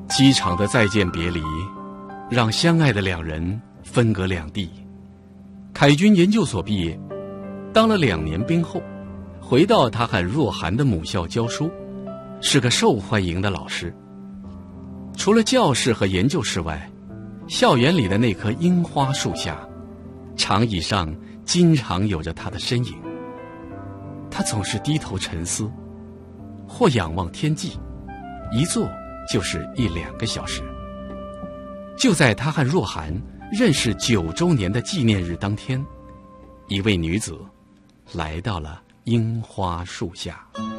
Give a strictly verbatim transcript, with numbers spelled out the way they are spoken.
机场的再见别离，让相爱的两人分隔两地。凯军研究所毕业，当了两年兵后，回到他和若涵的母校教书，是个受欢迎的老师。除了教室和研究室外，校园里的那棵樱花树下，长椅上经常有着他的身影。他总是低头沉思，或仰望天际，一坐就是一两个小时。就在他和若涵认识九周年的纪念日当天，一位女子来到了樱花树下。